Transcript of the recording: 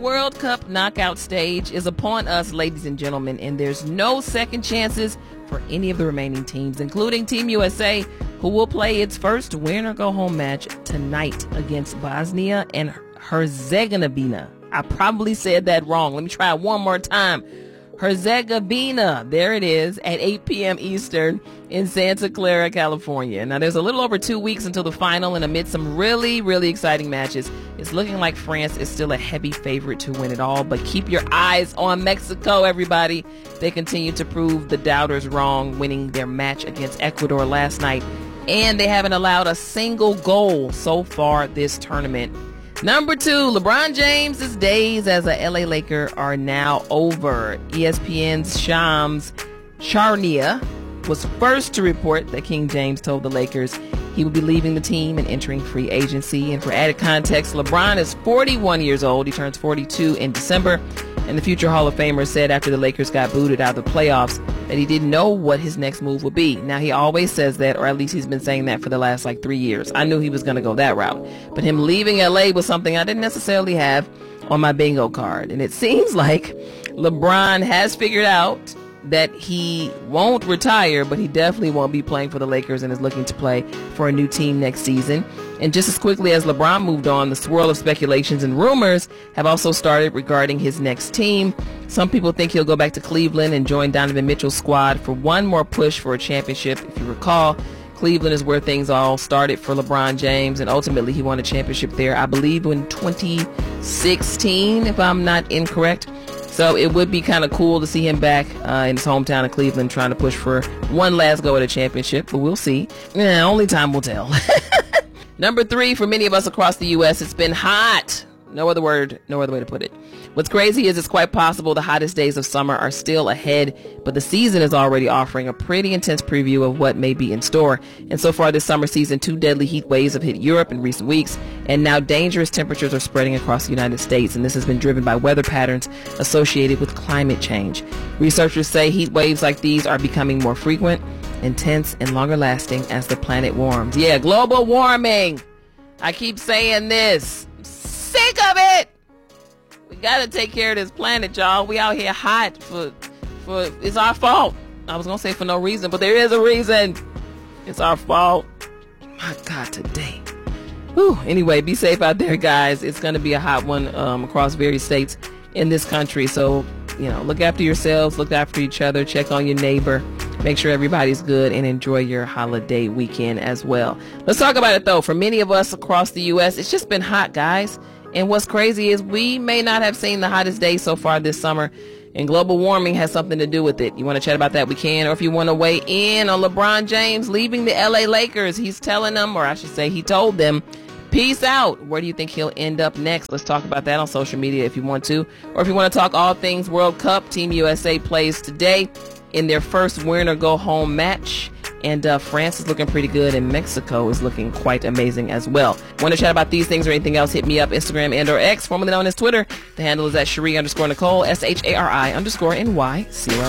World Cup knockout stage is upon us, ladies and gentlemen, and there's no second chances for any of the remaining teams, including Team USA, who will play its first win-or-go-home match tonight against Bosnia and Herzegovina. I probably said that wrong. Let me try it one more time. Herzegovina. There it is at 8 p.m. Eastern in Santa Clara, California. Now, there's a little over 2 weeks until the final, and amid some really, really exciting matches, it's looking like France is still a heavy favorite to win it all. But keep your eyes on Mexico, everybody. They continue to prove the doubters wrong, winning their match against Ecuador last night, and they haven't allowed a single goal so far this tournament. Number 2, LeBron James' days as a LA Laker are now over. ESPN's Shams Charania was first to report that King James told the Lakers he would be leaving the team and entering free agency. And for added context, LeBron is 41 years old. He turns 42 in December. And the future Hall of Famer said after the Lakers got booted out of the playoffs that he didn't know what his next move would be. Now, he always says that, or at least he's been saying that for the last 3 years. I knew he was going to go that route. But him leaving LA was something I didn't necessarily have on my bingo card. And it seems like LeBron has figured out that he won't retire, but he definitely won't be playing for the Lakers and is looking to play for a new team next season. And just as quickly as LeBron moved on, the swirl of speculations and rumors have also started regarding his next team. Some people think he'll go back to Cleveland and join Donovan Mitchell's squad for one more push for a championship. If you recall, Cleveland is where things all started for LeBron James, and ultimately he won a championship there, I believe, in 2016, if I'm not incorrect. So it would be kind of cool to see him back in his hometown of Cleveland trying to push for one last go at a championship, but we'll see. Yeah, only time will tell. Number 3, for many of us across the U.S., it's been hot. No other way to put it. What's crazy is it's quite possible the hottest days of summer are still ahead, but the season is already offering a pretty intense preview of what may be in store. And so far this summer season, 2 deadly heat waves have hit Europe in recent weeks, and now dangerous temperatures are spreading across the United States, and this has been driven by weather patterns associated with climate change. Researchers say heat waves like these are becoming more frequent, intense, and longer lasting as the planet warms. Yeah, global warming. I keep saying this. Sick of it. We gotta take care of this planet, y'all. We out here hot for it's our fault. I was gonna say for no reason, but there is a reason. It's our fault. My God, today. Whew. Anyway, be safe out there, guys. It's gonna be a hot one across various states in this country. So, look after yourselves, look after each other, check on your neighbor, make sure everybody's good, and enjoy your holiday weekend as well. Let's talk about it though. For many of us across the U.S., it's just been hot, guys. And what's crazy is we may not have seen the hottest day so far this summer, and global warming has something to do with it. You want to chat about that, we can. Or if you want to weigh in on LeBron James leaving the LA Lakers, he's telling them, or I should say he told them, peace out. Where do you think he'll end up next? Let's talk about that on social media if you want to. Or if you want to talk all things World Cup, Team USA plays today in their first win-or-go-home match. And France is looking pretty good, and Mexico is looking quite amazing as well. Want to chat about these things or anything else, hit me up, Instagram and or X, formerly known as Twitter. The handle is at Shari_Nicole, SHARI_NY. See you around.